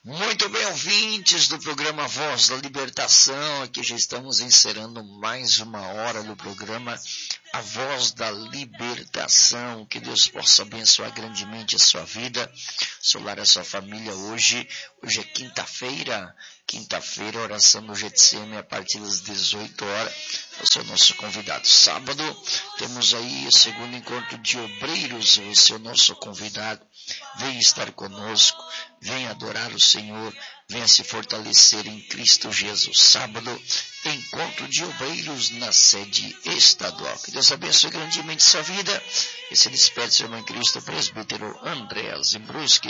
Muito bem, ouvintes do programa Voz da Libertação, aqui já estamos encerrando mais uma hora do programa A Voz da Libertação. Que Deus possa abençoar grandemente a sua vida, seu lar, a sua família. Hoje é quinta-feira, oração no Getsêmen a partir das 18 horas. Você é o nosso convidado. Sábado, temos aí o segundo encontro de obreiros. Você é o nosso convidado. Venha estar conosco, venha adorar o Senhor, venha se fortalecer em Cristo Jesus. Sábado, encontro de obreiros na sede estadual. Que Deus abençoe grandemente sua vida. E se despede, seu irmão em Cristo, presbítero André Zimbruski.